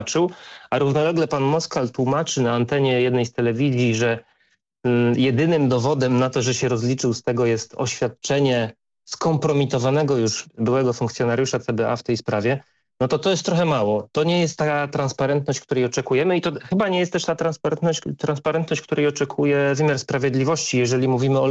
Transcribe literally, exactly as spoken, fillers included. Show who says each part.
Speaker 1: tłumaczył, a równolegle pan Moskal tłumaczy na antenie jednej z telewizji, że mm, jedynym dowodem na to, że się rozliczył z tego jest oświadczenie skompromitowanego już byłego funkcjonariusza C B A w tej sprawie, no to to jest trochę mało. To nie jest ta transparentność, której oczekujemy i to chyba nie jest też ta transparentność, transparentność której oczekuje wymiar sprawiedliwości, jeżeli mówimy o